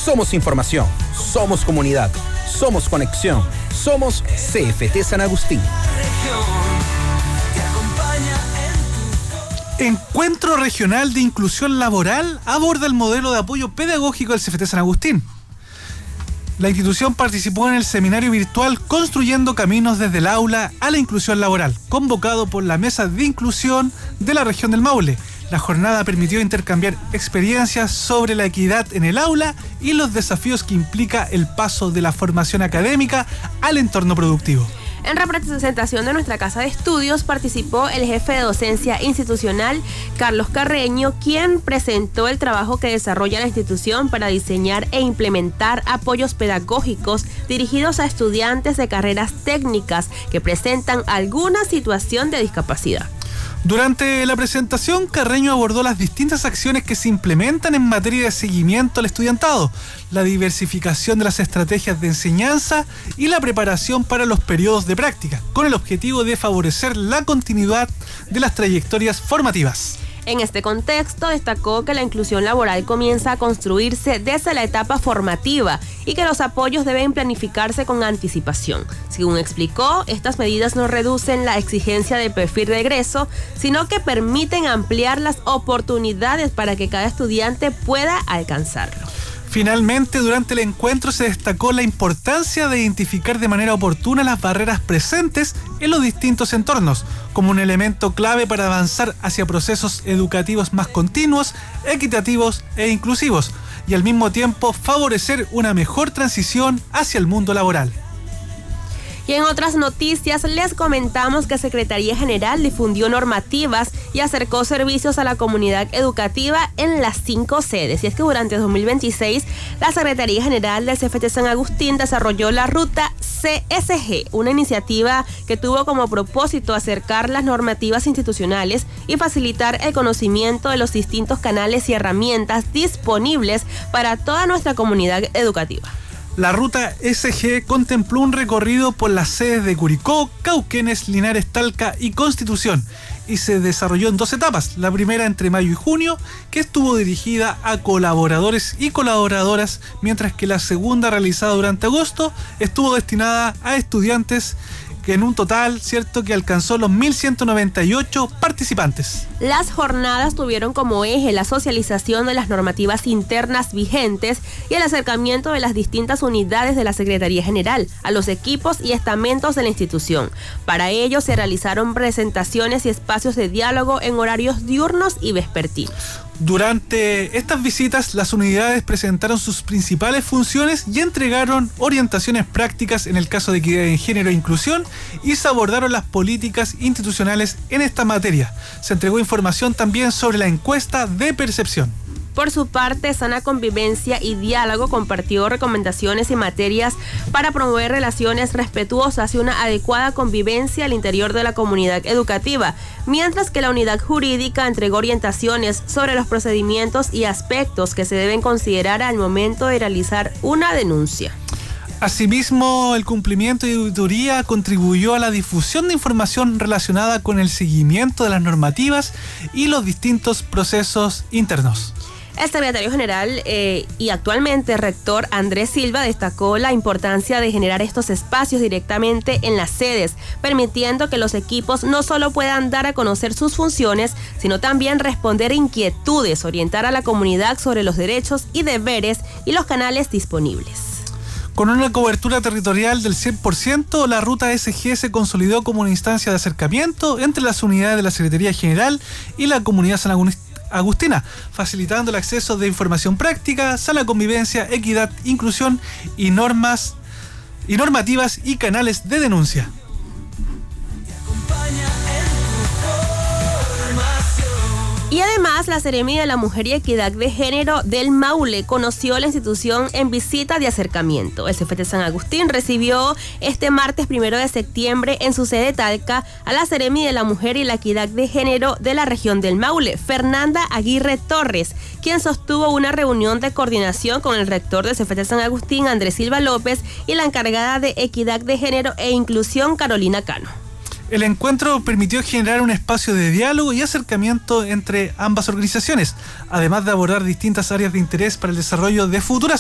Somos información, somos comunidad, somos conexión, somos CFT San Agustín. Encuentro Regional de Inclusión Laboral aborda el modelo de apoyo pedagógico del CFT San Agustín. La institución participó en el seminario virtual Construyendo Caminos desde el Aula a la Inclusión Laboral, convocado por la Mesa de Inclusión de la región del Maule. La jornada permitió intercambiar experiencias sobre la equidad en el aula y los desafíos que implica el paso de la formación académica al entorno productivo. En representación de nuestra casa de estudios participó el jefe de docencia institucional, Carlos Carreño, quien presentó el trabajo que desarrolla la institución para diseñar e implementar apoyos pedagógicos dirigidos a estudiantes de carreras técnicas que presentan alguna situación de discapacidad. Durante la presentación, Carreño abordó las distintas acciones que se implementan en materia de seguimiento al estudiantado, la diversificación de las estrategias de enseñanza y la preparación para los periodos de práctica, con el objetivo de favorecer la continuidad de las trayectorias formativas. En este contexto, destacó que la inclusión laboral comienza a construirse desde la etapa formativa y que los apoyos deben planificarse con anticipación. Según explicó, estas medidas no reducen la exigencia del perfil de egreso, sino que permiten ampliar las oportunidades para que cada estudiante pueda alcanzarlo. Finalmente, durante el encuentro se destacó la importancia de identificar de manera oportuna las barreras presentes en los distintos entornos, como un elemento clave para avanzar hacia procesos educativos más continuos, equitativos e inclusivos, y al mismo tiempo favorecer una mejor transición hacia el mundo laboral. Y en otras noticias les comentamos que Secretaría General difundió normativas y acercó servicios a la comunidad educativa en las 5 sedes. Y es que durante 2026 la Secretaría General del CFT San Agustín desarrolló la Ruta CSG, una iniciativa que tuvo como propósito acercar las normativas institucionales y facilitar el conocimiento de los distintos canales y herramientas disponibles para toda nuestra comunidad educativa. La ruta SG contempló un recorrido por las sedes de Curicó, Cauquenes, Linares, Talca y Constitución y se desarrolló en 2 etapas. La primera entre mayo y junio, que estuvo dirigida a colaboradores y colaboradoras, mientras que la segunda, realizada durante agosto, estuvo destinada a estudiantes, que en un total, cierto, que alcanzó los 1.198 participantes. Las jornadas tuvieron como eje la socialización de las normativas internas vigentes y el acercamiento de las distintas unidades de la Secretaría General a los equipos y estamentos de la institución. Para ello se realizaron presentaciones y espacios de diálogo en horarios diurnos y vespertinos. Durante estas visitas, las unidades presentaron sus principales funciones y entregaron orientaciones prácticas en el caso de equidad de género e inclusión y se abordaron las políticas institucionales en esta materia. Se entregó información también sobre la encuesta de percepción. Por su parte, Sana Convivencia y Diálogo compartió recomendaciones y materias para promover relaciones respetuosas y una adecuada convivencia al interior de la comunidad educativa, mientras que la unidad jurídica entregó orientaciones sobre los procedimientos y aspectos que se deben considerar al momento de realizar una denuncia. Asimismo, el cumplimiento de auditoría contribuyó a la difusión de información relacionada con el seguimiento de las normativas y los distintos procesos internos. El secretario general y actualmente rector Andrés Silva destacó la importancia de generar estos espacios directamente en las sedes, permitiendo que los equipos no solo puedan dar a conocer sus funciones, sino también responder inquietudes, orientar a la comunidad sobre los derechos y deberes y los canales disponibles. Con una cobertura territorial del 100%, la ruta SG se consolidó como una instancia de acercamiento entre las unidades de la Secretaría General y la comunidad sanagustina, facilitando el acceso de información práctica, sana convivencia, equidad, inclusión y normativas y canales de denuncia. Y además, la Seremi de la Mujer y Equidad de Género del Maule conoció la institución en visita de acercamiento. El CFT San Agustín recibió este martes 1 de septiembre en su sede Talca a la Seremi de la Mujer y la Equidad de Género de la región del Maule, Fernanda Aguirre Torres, quien sostuvo una reunión de coordinación con el rector del CFT San Agustín, Andrés Silva López, y la encargada de Equidad de Género e Inclusión, Carolina Cano. El encuentro permitió generar un espacio de diálogo y acercamiento entre ambas organizaciones, además de abordar distintas áreas de interés para el desarrollo de futuras